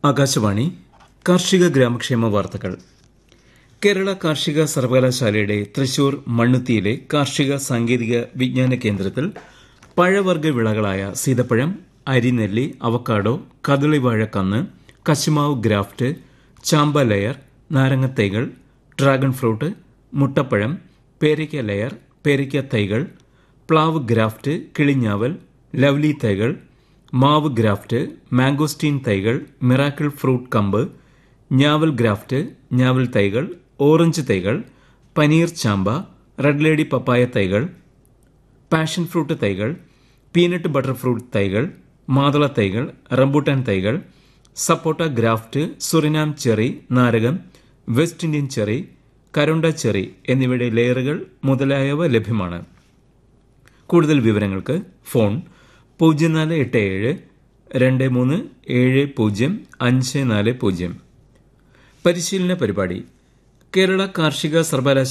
ആകാശവാണി കാർഷിക ഗ്രാമക്ഷേമ വാർത്തകൾ. കേരള കാർഷിക സർവകലാശാലയുടെ തൃശൂർ മണ്ണുത്തിയിലെ കാർഷിക സാങ്കേതിക വിജ്ഞാന കേന്ദ്രത്തിൽ പഴവർഗ്ഗ വിളകളായ സീതപ്പഴം, അരിനെല്ലി, അവക്കാഡോ, കദളിവാഴക്കന്ന്, കശുമാവ് ഗ്രാഫ്റ്റ്, ചാമ്പ ലെയർ, നാരങ്ങത്തൈകൾ, ഡ്രാഗൺ ഫ്രൂട്ട്, മുട്ടപ്പഴം, പേരയ്ക്ക ലെയർ, പേരയ്ക്ക തൈകൾ, പ്ലാവ് ഗ്രാഫ്റ്റ്, കിളിഞ്ഞാവൽ, ലവ്ലി തൈകൾ, മാവ് ഗ്രാഫ്റ്റ്, മാംഗോസ്റ്റീൻ തൈകൾ, മിറാക്കിൾ ഫ്രൂട്ട് കമ്പ്, ഞാവൽ ഗ്രാഫ്റ്റ്, ഞാവൽ തൈകൾ, ഓറഞ്ച് തൈകൾ, പനീർ ചാമ്പ, റെഡ് ലേഡി പപ്പായ തൈകൾ, പാഷൻ ഫ്രൂട്ട് തൈകൾ, പീനട്ട് ബട്ടർ ഫ്രൂട്ട് തൈകൾ, മാതള തൈകൾ, റംബൂട്ടാൻ തൈകൾ, സപ്പോട്ട graft, Suriname cherry, നാരകം, west Indian cherry, കരോണ്ട cherry എന്നിവയുടെ ലെയറുകൾ മുതലായവ ലഭ്യമാണ്. കൂടുതൽ വിവരങ്ങൾക്ക് ഫോൺ 047723705440. പരിശീലന പരിപാടി. കേരള കാർഷിക സർവകലാശാല